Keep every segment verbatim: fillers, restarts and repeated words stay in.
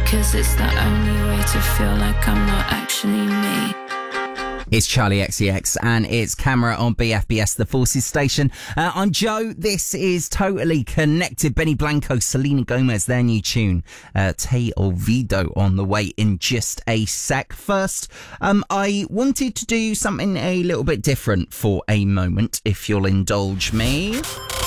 because it's the only way to feel like I'm not actually me. It's Charlie X C X and it's Camera on B F B S, the Forces station. Uh, I'm Joe. This is Totally Connected. Benny Blanco, Selena Gomez, their new tune. Uh, Te Olvido on the way in just a sec. First, um, I wanted to do something a little bit different for a moment, if you'll indulge me.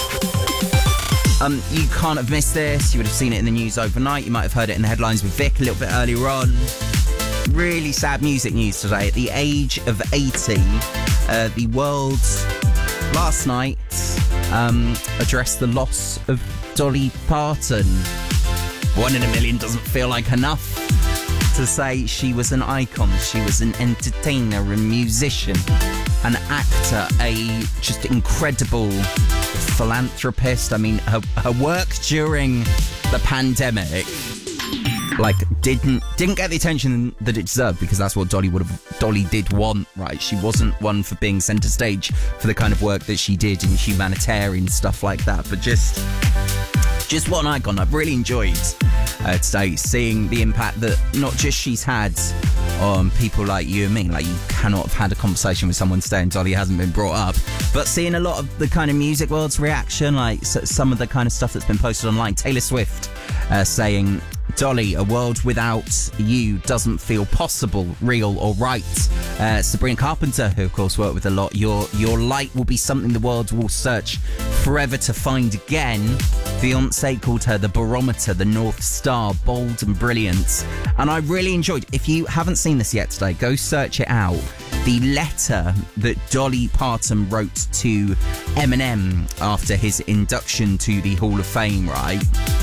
Um, you can't have missed this. You would have seen it in the news overnight. You might have heard it in the headlines with Vic a little bit earlier on. Really sad music news today. At the age of eighty, uh, the world last night um, addressed the loss of Dolly Parton. One in a million doesn't feel like enough to say she was an icon. She was an entertainer, a musician, an actor, a just incredible philanthropist. I mean, her, her work during the pandemic like didn't didn't get the attention that it deserved, because that's what Dolly would have Dolly did want, right? She wasn't one for being centre stage for the kind of work that she did in humanitarian stuff like that, but just just what an icon. I've really enjoyed uh, today seeing the impact that not just she's had on people like you and me. Like, you cannot have had a conversation with someone today and Dolly hasn't been brought up, but seeing a lot of the kind of music world's reaction, like some of the kind of stuff that's been posted online. Taylor Swift uh, saying, Dolly, a world without you doesn't feel possible, real or right. Uh, Sabrina Carpenter, who of course worked with a lot, your your light will be something the world will search forever to find again. Beyonce called her the barometer, the North Star, bold and brilliant. And I really enjoyed, if you haven't seen this yet today, go search it out. The letter that Dolly Parton wrote to Eminem after his induction to the Hall of Fame, right?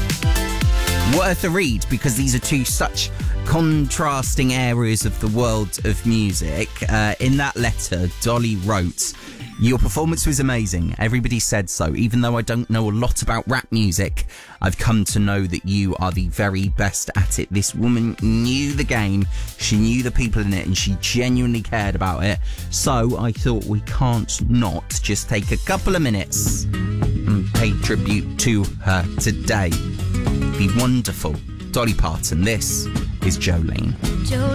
Worth a read, because these are two such contrasting areas of the world of music. Uh, in that letter, Dolly wrote, "Your performance was amazing. Everybody said so. Even though I don't know a lot about rap music, I've come to know that you are the very best at it." This woman knew the game, she knew the people in it, and she genuinely cared about it. So I thought we can't not just take a couple of minutes and pay tribute to her today. The wonderful Dolly Parton. This is Jolene. Jolene.